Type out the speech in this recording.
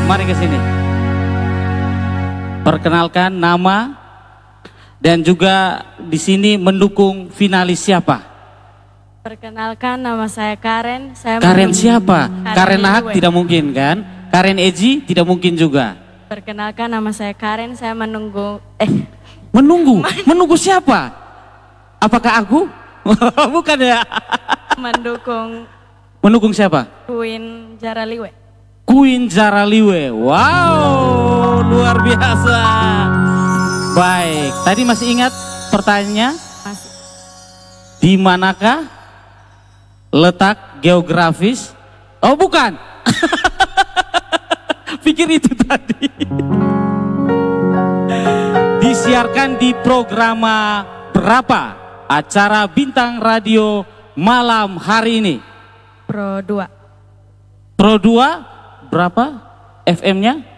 Mari ke sini. Perkenalkan nama dan juga di sini mendukung finalis siapa? Perkenalkan, nama saya Karen. Karen siapa? Karen Ahak Liwe. tidak mungkin kan? Karen Eji tidak mungkin juga. Perkenalkan, nama saya Karen. Saya menunggu. Menunggu siapa? Apakah aku? Bukan ya. Mendukung siapa? Queen Jaraliwe. Queen Jaraliwe. Wow, luar biasa. Baik, tadi masih ingat pertanyaannya? Masih. Di manakah letak geografis? Oh, bukan. Pikir itu tadi. Disiarkan di programa berapa acara bintang radio malam hari ini? Pro 2. Pro 2 berapa FM-nya?